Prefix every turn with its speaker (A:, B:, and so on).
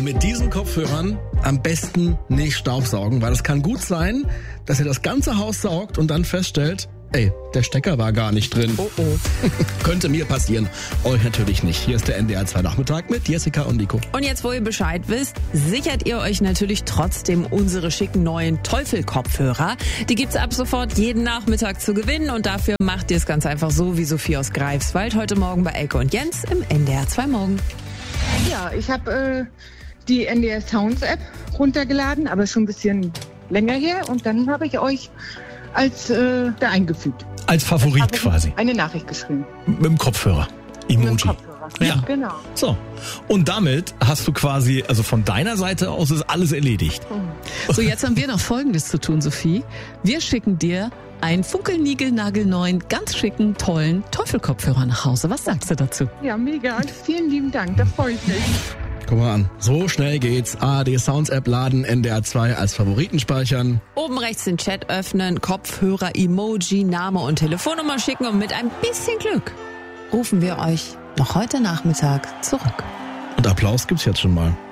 A: Ey, mit diesen Kopfhörern am besten nicht staubsaugen, weil es kann gut sein, dass ihr das ganze Haus saugt und dann feststellt, ey, der Stecker war gar nicht drin.
B: Oh.
A: Könnte mir passieren. Euch natürlich nicht. Hier ist der NDR 2 Nachmittag mit Jessica und Nico.
B: Und jetzt, wo ihr Bescheid wisst, sichert ihr euch natürlich trotzdem unsere schicken neuen Teufel-Kopfhörer. Die gibt's ab sofort jeden Nachmittag zu gewinnen und dafür macht ihr es ganz einfach so wie Sophie aus Greifswald heute Morgen bei Elke und Jens im NDR 2 Morgen.
C: Ja, ich habe die NDR Sounds App runtergeladen, aber schon ein bisschen länger her. Und dann habe ich euch als da eingefügt.
D: Als Favorit quasi.
C: Eine Nachricht geschrieben.
D: Mit dem Kopfhörer. Emoji.
C: Mit dem Kopfhörer.
D: Ja.
C: Genau.
D: So. Und damit hast du quasi, also von deiner Seite aus ist alles erledigt.
E: So, jetzt haben wir noch Folgendes zu tun, Sophie. Wir schicken dir einen funkelnigelnagelneuen, ganz schicken, tollen Teufelkopfhörer nach Hause. Was sagst du dazu?
C: Ja, mega. Vielen lieben Dank. Da freue ich mich.
A: Guck mal an, so schnell geht's. ARD Sounds App laden, NDR 2 als Favoriten speichern.
B: Oben rechts den Chat öffnen, Kopfhörer, Emoji, Name und Telefonnummer schicken und mit ein bisschen Glück rufen wir euch noch heute Nachmittag zurück.
A: Und Applaus gibt's jetzt schon mal.